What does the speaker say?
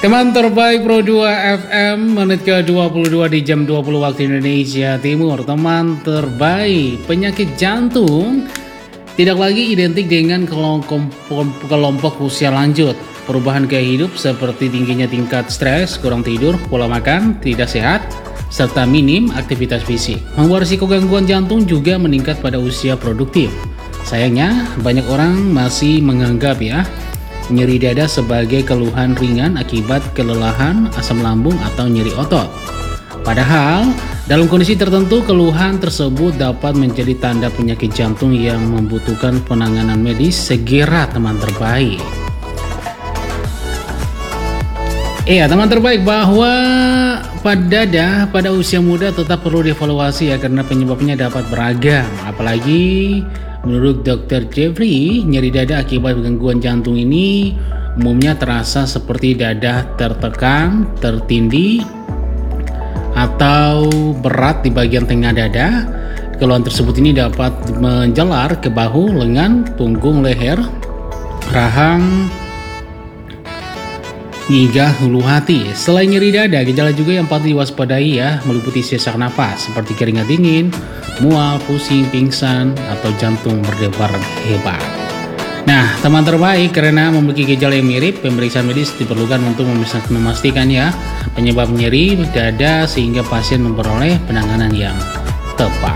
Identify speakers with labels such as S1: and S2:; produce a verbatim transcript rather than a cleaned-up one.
S1: Teman terbaik Pro dua F M, menit ke dua puluh dua di jam dua puluh waktu Indonesia Timur. Teman terbaik, penyakit jantung tidak lagi identik dengan kelompok, kelompok usia lanjut. Perubahan gaya hidup seperti tingginya tingkat stres, kurang tidur, pola makan tidak sehat, serta minim aktivitas fisik membuat risiko gangguan jantung juga meningkat pada usia produktif. Sayangnya, banyak orang masih menganggap ya nyeri dada sebagai keluhan ringan akibat kelelahan, asam lambung, atau nyeri otot. Padahal, dalam kondisi tertentu, keluhan tersebut dapat menjadi tanda penyakit jantung yang membutuhkan penanganan medis segera, teman terbaik. Iya, teman terbaik, bahwa pada dada pada usia muda tetap perlu dievaluasi ya, karena penyebabnya dapat beragam. Apalagi menurut dokter Jeffrey, nyeri dada akibat gangguan jantung ini umumnya terasa seperti dada tertekan, tertindih, atau berat di bagian tengah dada. Keluhan tersebut ini dapat menjalar ke bahu, lengan, punggung, leher, rahang, hingga hulu hati. Selain nyeri dada, gejala juga yang patut diwaspadai ya, meliputi sesak napas seperti keringat dingin, mual, pusing, pingsan, atau jantung berdebar hebat. Nah, teman terbaik, karena memiliki gejala yang mirip, pemeriksaan medis diperlukan untuk memastikan ya penyebab nyeri dada sehingga pasien memperoleh penanganan yang tepat.